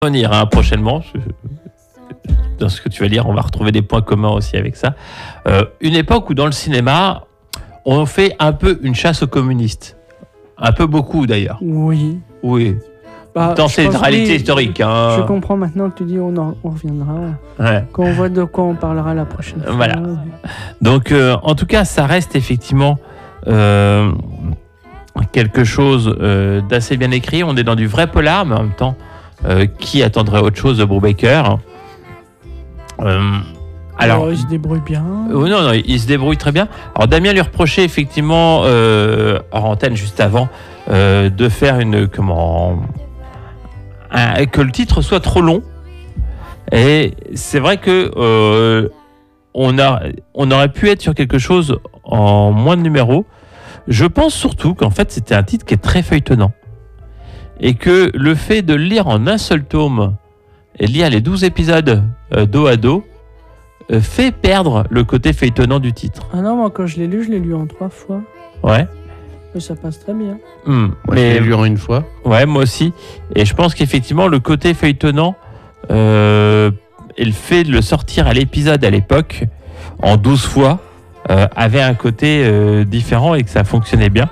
Revenir prochainement. Dans ce que tu vas lire, on va retrouver des points communs aussi avec ça. Une époque où dans le cinéma, on fait un peu une chasse aux communistes. Un peu beaucoup d'ailleurs. Oui. Oui. Dans c'est une réalité historique. Je comprends maintenant que tu dis on reviendra. Ouais. Quand on voit de quoi on parlera la prochaine fois. Voilà. Donc, en tout cas, ça reste effectivement quelque chose d'assez bien écrit. On est dans du vrai polar, mais en même temps, qui attendrait autre chose de Brubaker? Alors, il se débrouille bien. Non, il se débrouille très bien. Alors, Damien lui reprochait effectivement, hors antenne juste avant, de faire que le titre soit trop long. Et c'est vrai que on aurait pu être sur quelque chose en moins de numéros. Je pense surtout qu'en fait, c'était un titre qui est très feuilletonnant. Et que le fait de le lire en un seul tome et de lire les 12 épisodes dos à dos fait perdre le côté feuilletonnant du titre. Ah non, moi quand je l'ai lu en 3 fois. Ouais. Et ça passe très bien. Moi, je l'ai lu en une fois. Ouais, moi aussi. Et je pense qu'effectivement, le côté feuilletonnant et le fait de le sortir à l'épisode à l'époque, en 12 fois, avait un côté différent et que ça fonctionnait bien.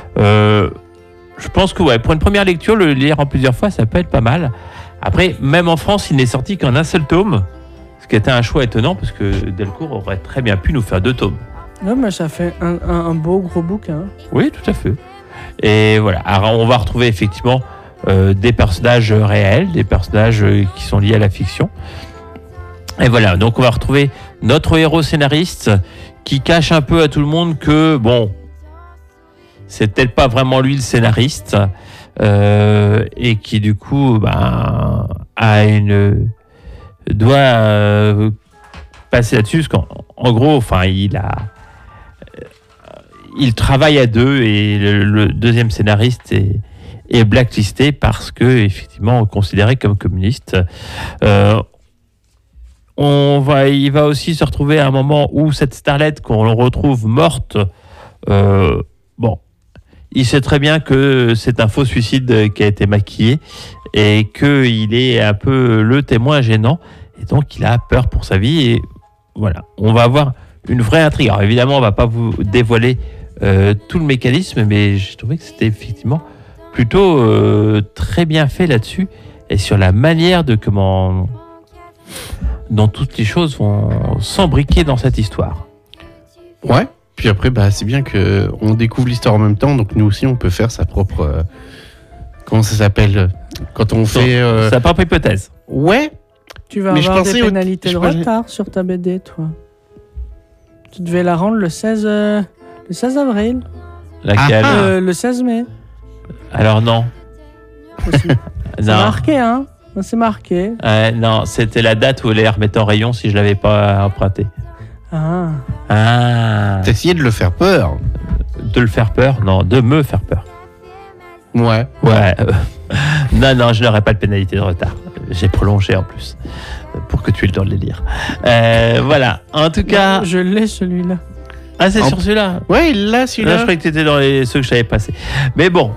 Je pense que pour une première lecture, le lire en plusieurs fois, ça peut être pas mal. Après, même en France, il n'est sorti qu'en un seul tome, ce qui était un choix étonnant, parce que Delcourt aurait très bien pu nous faire 2 tomes. Ouais, mais ça fait un beau gros bouquin. Oui, tout à fait. Et voilà. Alors, on va retrouver effectivement des personnages réels, des personnages qui sont liés à la fiction. Et voilà, donc on va retrouver notre héros scénariste qui cache un peu à tout le monde que, bon, c'est peut-être pas vraiment lui le scénariste, et qui du coup doit passer là-dessus, parce qu'en gros, il travaille à deux et le deuxième scénariste est blacklisté parce que effectivement considéré comme communiste. Il va aussi se retrouver à un moment où cette starlette qu'on retrouve morte, il sait très bien que c'est un faux suicide qui a été maquillé et qu'il est un peu le témoin gênant, et donc il a peur pour sa vie. Et voilà, on va avoir une vraie intrigue. Alors évidemment, on va pas vous dévoiler tout le mécanisme, mais j'ai trouvé que c'était effectivement plutôt très bien fait là-dessus et sur la manière dont toutes les choses vont s'embriquer dans cette histoire. Ouais. Puis après, c'est bien qu'on découvre l'histoire en même temps, donc nous aussi, on peut faire sa propre... comment ça s'appelle? Quand on fait... Sa propre hypothèse. Ouais. Tu vas avoir des pénalités de retard sur ta BD, toi. Tu devais la rendre le 16 avril. Laquelle? Le 16 mai. Alors non. C'est marqué, hein? C'est marqué. Non, c'était la date où elle est remettre en rayon si je l'avais pas emprunté. Ah. T'as essayé de le faire peur. De le faire peur? Non, de me faire peur. Ouais. Non, je n'aurai pas de pénalité de retard. J'ai prolongé en plus pour que tu aies le temps de les lire. Voilà. En tout cas, je l'ai celui-là. Ah, c'est sur celui-là? Ouais, il l'a celui-là. Là, je croyais que tu étais dans ceux que je t'avais passés. Mais bon,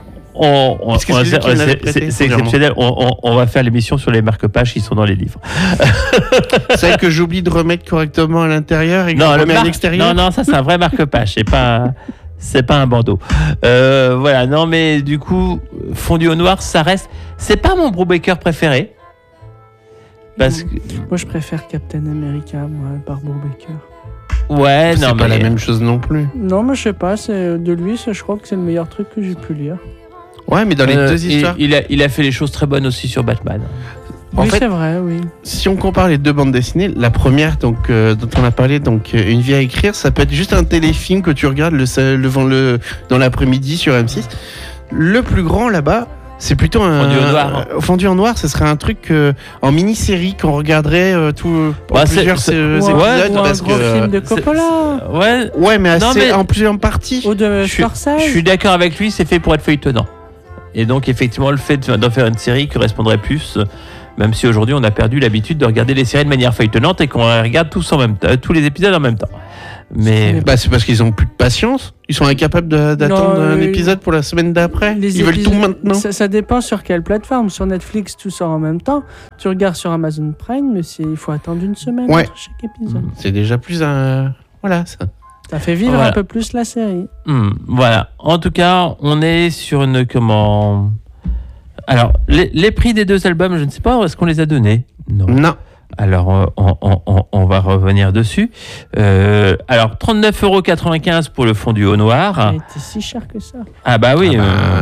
c'est exceptionnel. On va faire l'émission sur les marque-pages qui sont dans les livres. Celle que j'oublie de remettre correctement à l'intérieur et que je remets à l'extérieur. Non, ça c'est un vrai marque-page. C'est pas un bandeau. Voilà, non, mais du coup, Fondu au noir, ça reste. C'est pas mon Brubaker préféré. Parce que... Moi, je préfère Captain America, par Brubaker. Ouais, c'est pas la même chose non plus. Non, mais je sais pas, de lui, je crois que c'est le meilleur truc que j'ai pu lire. Ouais, mais dans les deux histoires. Il a fait les choses très bonnes aussi sur Batman. En fait, c'est vrai, oui. Si on compare les deux bandes dessinées, la première dont on a parlé, Une vie à écrire, ça peut être juste un téléfilm que tu regardes dans l'après-midi sur M6. Le plus grand là-bas, c'est plutôt un Fondu au noir. Fondu en noir, ce serait un truc en mini-série qu'on regarderait plusieurs épisodes. Un gros film de Coppola. Ouais, mais en plusieurs parties. Ou de Scorsese. Je suis d'accord avec lui, c'est fait pour être feuilletonnant. Et donc effectivement, le fait d'en faire une série correspondrait plus Même si aujourd'hui on a perdu l'habitude de regarder les séries de manière feuilletonnante et qu'on regarde tous les épisodes en même temps. Mais c'est parce qu'ils ont plus de patience. Ils sont incapables d'attendre un épisode pour la semaine d'après. Ils veulent tout maintenant. Ça dépend sur quelle plateforme. Sur Netflix, tout sort en même temps. Tu regardes sur Amazon Prime, mais il faut attendre une semaine entre chaque épisode. C'est déjà plus voilà ça. Ça fait vivre un peu plus la série. Voilà. En tout cas, on est sur une Alors, les prix des 2 albums, je ne sais pas, est-ce qu'on les a donnés ? Non. Alors, on va revenir dessus. Alors, 39,95 € pour le fondu au noir. Ça a été si cher que ça. Ah bah oui.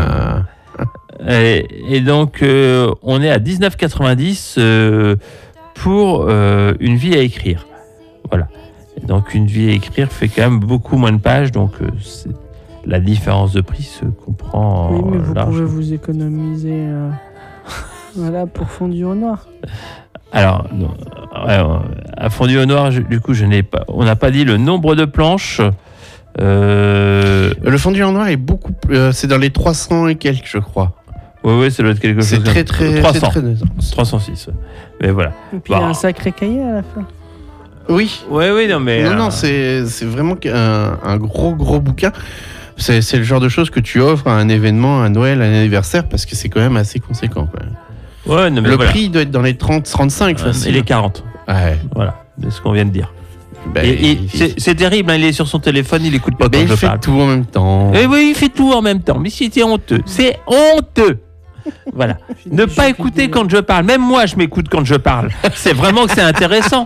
Et donc, on est à 19,90 pour Une vie à écrire. Voilà. Et donc, Une vie à écrire fait quand même beaucoup moins de pages. Donc, la différence de prix se comprend. Oui, mais vous pouvez vous économiser voilà, pour fondu au noir. Alors, à fondu au noir, du coup, on n'a pas dit le nombre de planches. Le fondu en noir est beaucoup c'est dans les 300 et quelques, je crois. Oui, ça doit être quelque chose. C'est très 300. 306. Mais voilà. Et puis il y a un sacré cahier à la fin. Oui. Oui, non, mais. Non, c'est vraiment un gros bouquin. C'est le genre de choses que tu offres à un événement, à Noël, à un anniversaire, parce que c'est quand même assez conséquent, quoi. Ouais, non, mais le prix doit être dans les 30-35 facile. Et les 40. Ouais. Voilà, c'est ce qu'on vient de dire. C'est terrible, il est sur son téléphone, il écoute pas quand je parle. Il fait tout en même temps. Oui, il fait tout en même temps. Mais c'est honteux. C'est honteux. Voilà. Ne pas écouter quand je parle. Même moi, je m'écoute quand je parle. C'est vraiment que c'est intéressant.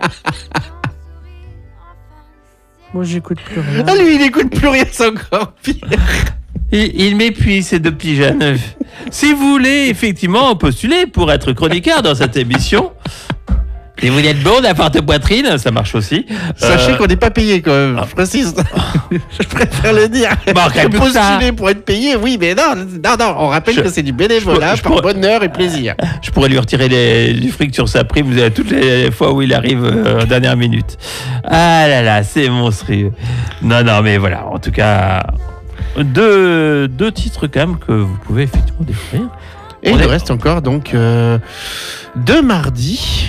Moi, j'écoute plus rien. Ah, lui, il écoute plus rien, c'est encore pire. Il m'épuise, ces 2 petits jeunes. Si vous voulez effectivement postuler pour être chroniqueur dans cette émission, et vous êtes bon d'avoir de poitrine, ça marche aussi. Sachez qu'on n'est pas payé quand même, je précise. Je préfère le dire. Postuler pour être payé, oui, mais non, on rappelle que c'est du bénévolat par bonheur et plaisir. Je pourrais lui retirer du fric sur sa prime toutes les fois où il arrive en dernière minute. Ah là là, c'est monstrueux. Non, mais voilà, en tout cas... Deux titres quand même que vous pouvez effectivement découvrir. Et il reste encore donc 2 mardis.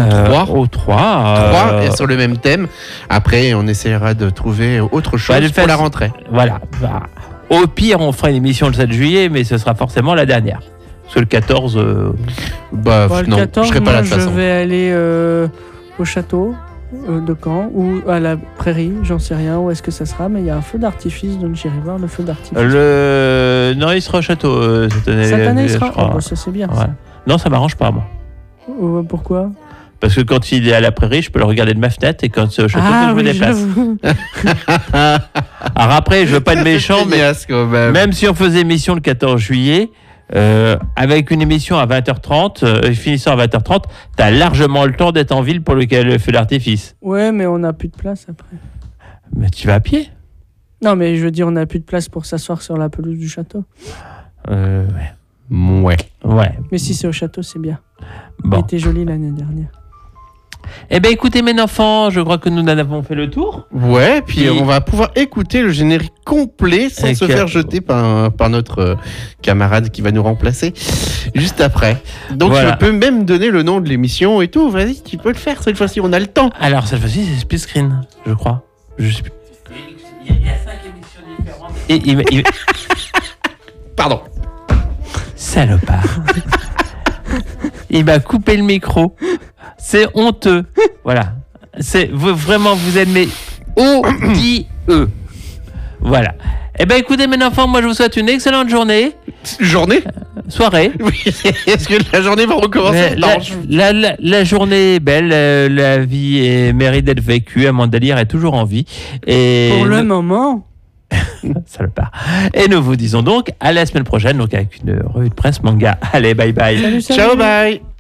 3 sur le même thème. Après, on essaiera de trouver autre chose pour la rentrée. Voilà. Au pire, on fera une émission le 7 juillet, mais ce sera forcément la dernière. Parce que le 14... le non, 14, je serai pas là de toute façon. Je vais aller au château de Caen ou à la prairie, j'en sais rien où est-ce que ça sera, mais il y a un feu d'artifice, donc j'irai voir le feu d'artifice. Non, il sera au château cette année. Cette année, il sera. Ça c'est bien. Ouais. Ça. Non, ça m'arrange pas, moi. Pourquoi ? Parce que quand il est à la prairie, je peux le regarder de ma fenêtre, et quand c'est au château, je me déplace. Alors après, je veux pas être méchant, mais même si on faisait émission le 14 juillet, avec une émission à 20h30, finissant à 20h30, t'as largement le temps d'être en ville pour le feu d'artifice. Ouais, mais on n'a plus de place après. Mais tu vas à pied ? Non, mais je veux dire, on n'a plus de place pour s'asseoir sur la pelouse du château. Ouais. Mais si c'est au château, c'est bien. Bon. Il était joli l'année dernière. Eh bien, écoutez, mes enfants, je crois que nous en avons fait le tour. Ouais, puis on va pouvoir écouter le générique complet sans se faire jeter par notre camarade qui va nous remplacer juste après. Donc, voilà. Je peux même donner le nom de l'émission et tout. Vas-y, tu peux le faire cette fois-ci, on a le temps. Alors, cette fois-ci, c'est Split Screen, je crois. Je sais plus. Il y a 5 émissions différentes. Pardon. Salopard. Il m'a coupé le micro. C'est honteux. Voilà. Vraiment, vous êtes mes odieux. Voilà. Eh bien, écoutez, mes enfants, moi, je vous souhaite une excellente journée. Journée ? Soirée. Oui. Est-ce que la journée va recommencer ? La journée est belle. La vie mérite d'être vécue. Amanda Lear est toujours en vie. Et pour le moment. Salopard. Et nous vous disons donc à la semaine prochaine, donc avec une revue de presse manga. Allez, bye bye. Salut. Ciao, bye.